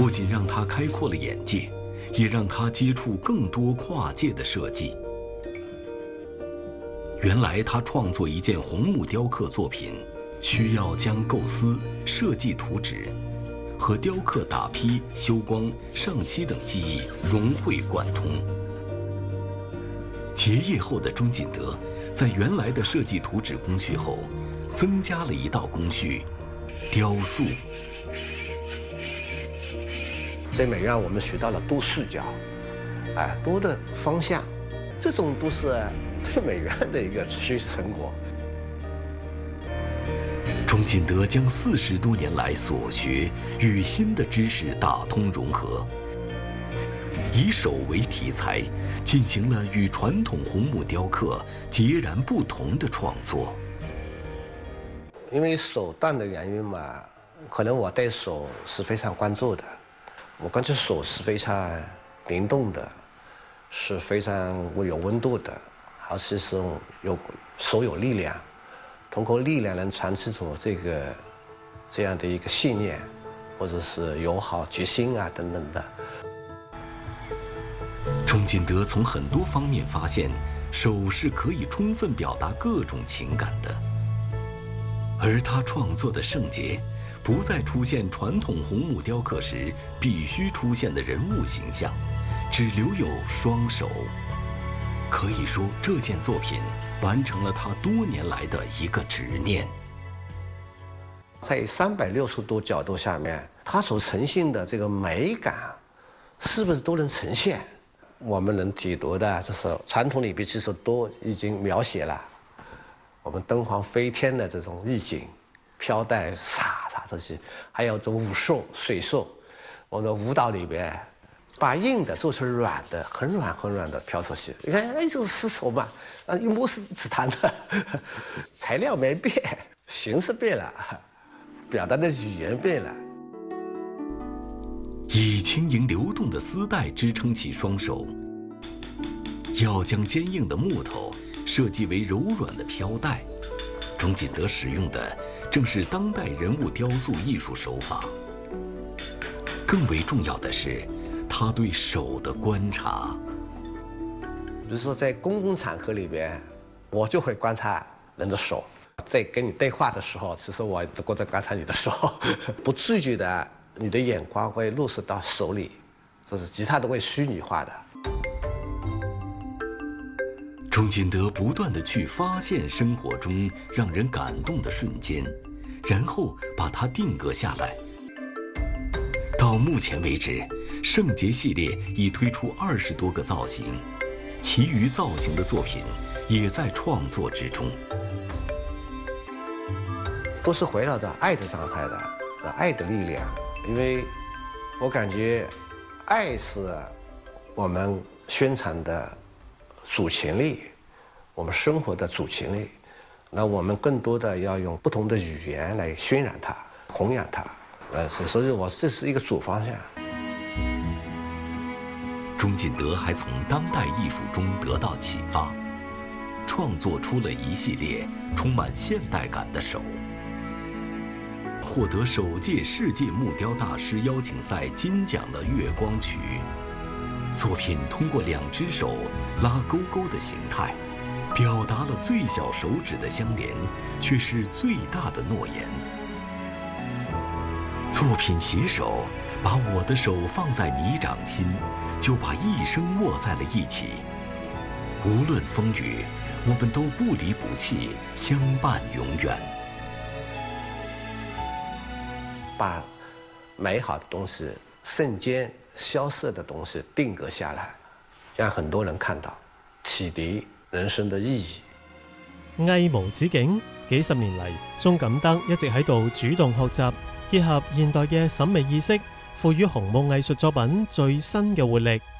不仅让他开阔了眼界，也让他接触更多跨界的设计。原来他创作一件红木雕刻作品，需要将构思、设计图纸和雕刻打坯、修光、上漆等技艺融会贯通。结业后的钟锦德，在原来的设计图纸工序后，增加了一道工序——雕塑。 在美院，我们学到了多视角，多的方向，这种都是对美院的一个学习成果。 钟锦德将40多年来所学与新的知识打通融合，以手为题材，进行了与传统红木雕刻截然不同的创作。 因为手段的原因嘛，可能我对手是非常关注的，我感觉手是非常灵动的，是非常有温度的，而且是手有力量，通过力量能传递出这样的一个信念，或者是友好、决心啊等等的。 钟锦德从很多方面发现，手是可以充分表达各种情感的。而他创作的圣洁，不再出现传统红木雕刻时必须出现的人物形象，只留有双手。可以说，这件作品完成了他多年来的一个执念。 在360度角度下面，它所呈现的这个美感，是不是都能呈现？我们能解读的，就是传统里边其实都已经描写了我们敦煌飞天的这种意境，飘带洒这些，还有这武术、水术，我们的舞蹈里边，把硬的做成软的，很软很软的飘出去。你看，就是丝绸嘛，一摸是紫檀的，材料没变，形式变了，表达的语言变了。 以轻盈流动的丝带支撑起双手，要将坚硬的木头设计为柔软的飘带。钟锦德使用的正是当代人物雕塑艺术手法。更为重要的是，他对手的观察。 比如说在公共场合里边，我就会观察人的手。在跟你对话的时候，其实我都在观察你的手，不自觉的，你的眼光会落实到手里，就是吉他都会虚拟化的。 钟锦德不断地去发现生活中让人感动的瞬间，然后把它定格下来。到目前为止，圣洁系列已推出20多个造型，其余造型的作品也在创作之中。 都是围绕着爱的状态的，爱的力量。因为我感觉，爱是我们宣传的主旋律，我们生活的主旋律。那我们更多的要用不同的语言来渲染它、弘扬它。所以这是一个主方向。 钟锦德还从当代艺术中得到启发，创作出了一系列充满现代感的手。获得首届世界木雕大师邀请赛金奖的《月光曲》，作品通过2只手拉勾勾的形态，表达了最小手指的相连，却是最大的诺言。作品携手，把我的手放在你掌心，就把一生握在了一起。无论风雨，我们都不离不弃，相伴永远。 把美好的东西、瞬间消失的东西定格下来，让很多人看到，启迪人生的意義。 藝無止境，幾十年嚟，鐘錦德一直喺度主動學習，結合現代嘅審美意識，賦予紅木藝術作品最新嘅活力。